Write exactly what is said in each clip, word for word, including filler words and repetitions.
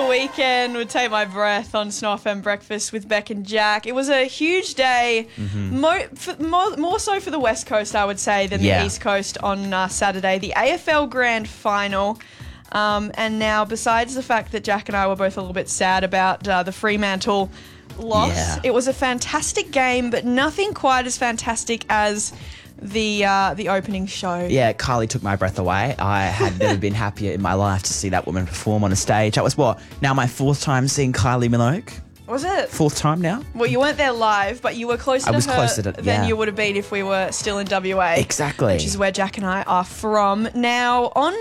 the weekend would take my breath on Snow F M Breakfast with Beck and Jack. It was a huge day, mm-hmm. mo- for, more, more so for the West Coast, I would say, than yeah. the East Coast on uh, Saturday. The A F L Grand Final. Um, and now, besides the fact that Jack and I were both a little bit sad about uh, the Fremantle loss, yeah. it was a fantastic game, but nothing quite as fantastic as the uh, the opening show. Yeah, Kylie took my breath away. I had never been happier in my life to see that woman perform on a stage. That was what? Now my fourth time seeing Kylie Minogue. Was it? Fourth time now. Well, you weren't there live, but you were closer I to was her closer to, than yeah. you would have been if we were still in W A. Exactly. Which is where Jack and I are from. Now, on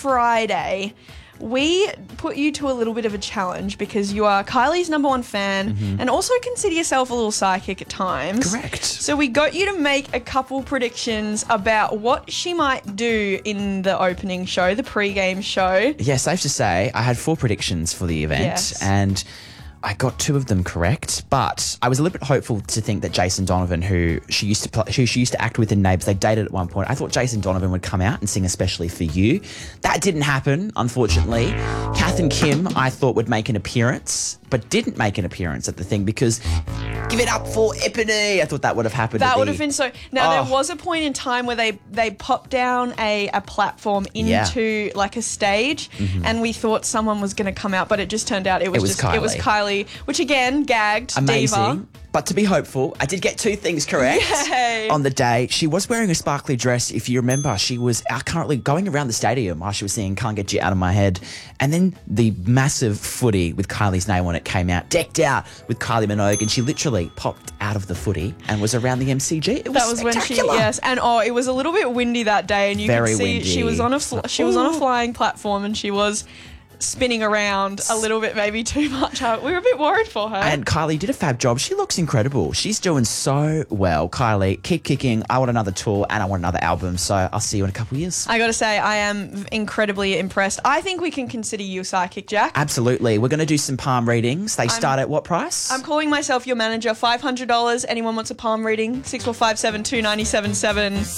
Friday, we put you to a little bit of a challenge because you are Kylie's number one fan mm-hmm. and also consider yourself a little psychic at times. Correct. So we got you to make a couple predictions about what she might do in the opening show, the pre-game show. Yeah, safe to say, I had four predictions for the event yes. and I got two of them correct, but I was a little bit hopeful to think that Jason Donovan, who she used to play, who she used to act with in Neighbours, they dated at one point. I thought Jason Donovan would come out and sing especially for you. That didn't happen, unfortunately. Kath and Kim, I thought would make an appearance, but didn't make an appearance at the thing because give it up for Epony. I thought that would have happened. That would the, have been so. Now oh. there was a point in time where they they popped down a, a platform into yeah. like a stage, mm-hmm. and we thought someone was going to come out, but it just turned out it was, it was just Kylie. it was Kylie, which again gagged. Amazing. Diva. But to be hopeful, I did get two things correct Yay. on the day. She was wearing a sparkly dress. If you remember, she was out currently going around the stadium while she was singing Can't Get You Out of My Head. And then the massive footy with Kylie's name on it came out, decked out with Kylie Minogue, and she literally popped out of the footy and was around the M C G. It was that was when she yes, and oh, it was a little bit windy that day, and you Very could see windy. she was on a fl- she was on a flying platform, and she was spinning around a little bit, maybe too much. We were a bit worried for her. And Kylie did a fab job. She looks incredible. She's doing so well. Kylie, keep kicking. I want another tour and I want another album. So I'll see you in a couple of years. I got to say, I am incredibly impressed. I think we can consider you psychic, Jack. Absolutely. We're going to do some palm readings. They I'm, start at what price? I'm calling myself your manager. five hundred dollars. Anyone wants a palm reading? six four five seven two nine seven seven.